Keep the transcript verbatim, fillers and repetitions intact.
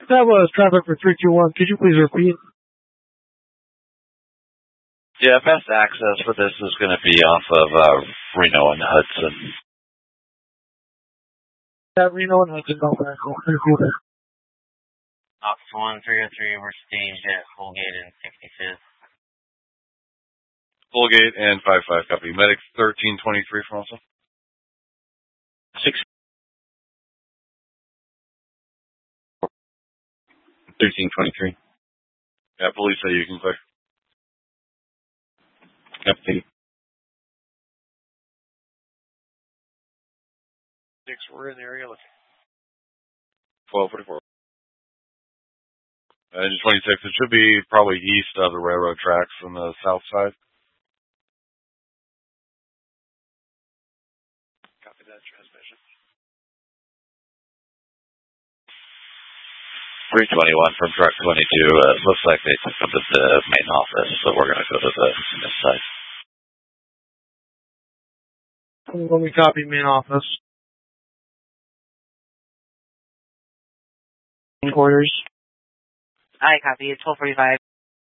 That was traffic for three two one. Could you please repeat? Yeah, best access for this is going to be off of uh, Reno and Hudson. Yeah, Reno and Hudson. Go back. Officer one three oh three, we're staged at Fullgate and sixty-fifth. Fullgate and five five, copy. Medic thirteen twenty-three from also. Six. thirteen twenty-three. Yeah, police say you can clear. Copy. Six, we're in the area looking. twelve forty-four. Uh, engine twenty-six, it should be probably east of the railroad tracks on the south side. Copy that transmission. three twenty-one from truck twenty-two. Uh, looks like they took them to the main office, so we're going to go to the this side. Let me copy main office. Quarters. Hi, copy. It's twelve forty-five.